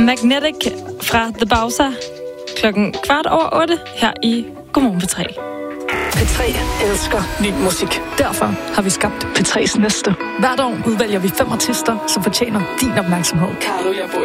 Magnetic fra The Bowser klokken 7:15 her i Godmorgen P3. P3 elsker ny musik. Derfor har vi skabt P3's næste. Hvert år udvælger vi 5 artister, som fortjener din opmærksomhed.